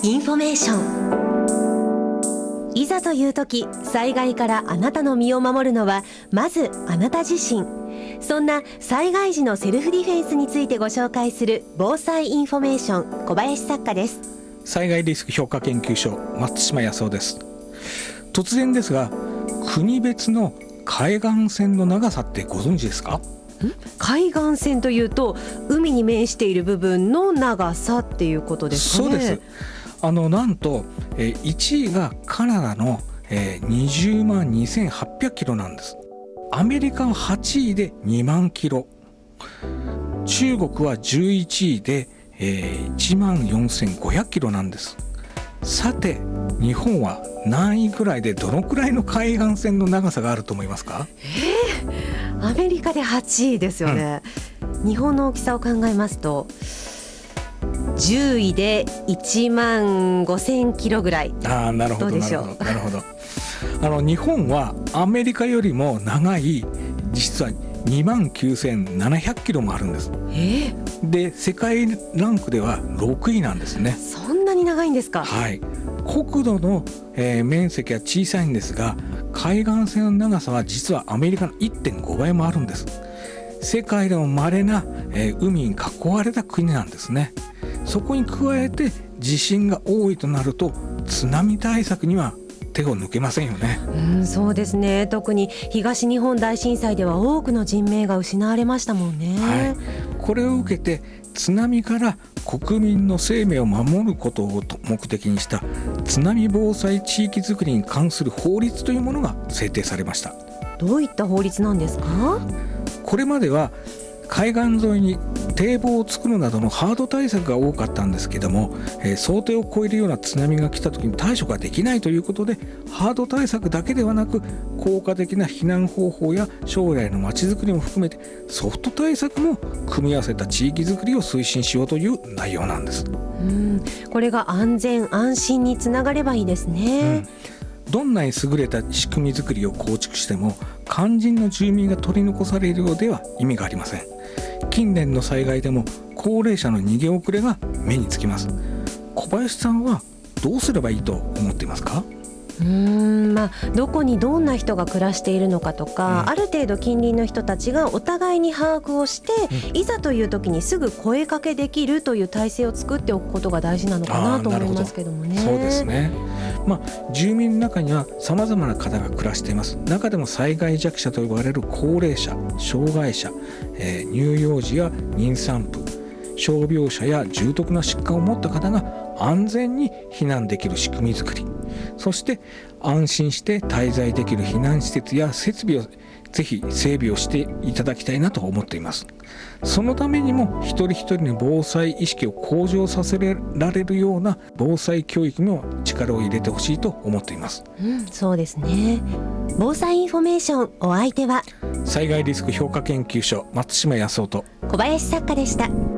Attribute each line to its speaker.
Speaker 1: インフォメーション。いざという時、災害からあなたの身を守るのはまずあなた自身。そんな災害時のセルフディフェンスについてご紹介する防災インフォメーション、小林作家です。
Speaker 2: 災害リスク評価研究所、松島康夫です。突然ですが、国別の海岸線の長さってご存知ですか？
Speaker 1: 海岸線というと海に面している部分の長さっていうことですかね。
Speaker 2: そうです。なんと1位がカナダの20万2800キロなんです。アメリカは8位で2万キロ、中国は11位で1万4500キロなんです。さて日本は何位ぐらいでどのくらいの海岸線の長さがあると思いますか？
Speaker 1: アメリカで8位ですよね、日本の大きさを考えますと10位で1万5000キロぐらい。
Speaker 2: なるほど、
Speaker 1: どうでしょう。
Speaker 2: なるほど。日本はアメリカよりも長い、実は2万9700キロもあるんです。で世界ランクでは6位なんですね。
Speaker 1: そんなに長いんですか？
Speaker 2: はい。国土の、面積は小さいんですが、海岸線の長さは実はアメリカの 1.5 倍もあるんです。世界でも稀な、海に囲われた国なんですね。そこに加えて地震が多いとなると津波対策には手を抜けませんよね。
Speaker 1: そうですね。特に東日本大震災では多くの人命が失われましたもんね。
Speaker 2: はい。これを受けて津波から国民の生命を守ることを目的にした津波防災地域づくりに関する法律というものが制定されました。
Speaker 1: どういった法律なんですか？
Speaker 2: これまでは海岸沿いに堤防を作るなどのハード対策が多かったんですけども、想定を超えるような津波が来た時に対処ができないということで、ハード対策だけではなく効果的な避難方法や将来のまちづくりも含めてソフト対策も組み合わせた地域づくりを推進しようという内容なんです。
Speaker 1: これが安全安心につながればいいですね。
Speaker 2: どんなに優れた仕組みづくりを構築しても肝心の住民が取り残されるようでは意味がありません。近年の災害でも高齢者の逃げ遅れが目につきます。小林さんはどうすればいいと思っていますか？
Speaker 1: どこにどんな人が暮らしているのかとか、ある程度近隣の人たちがお互いに把握をして、いざという時にすぐ声かけできるという体制を作っておくことが大事なのかなと思いますけどもね。
Speaker 2: そうですね。住民の中には様々な方が暮らしています。中でも災害弱者と呼ばれる高齢者、障害者、乳幼児や妊産婦、傷病者や重篤な疾患を持った方が安全に避難できる仕組みづくり、そして安心して滞在できる避難施設や設備をぜひ整備をしていただきたいなと思っています。そのためにも一人一人の防災意識を向上させられるような防災教育にも力を入れてほしいと思っています。
Speaker 1: そうですね。防災インフォメーション、お相手は
Speaker 2: 災害リスク評価研究所、松島康夫と
Speaker 1: 小林作家でした。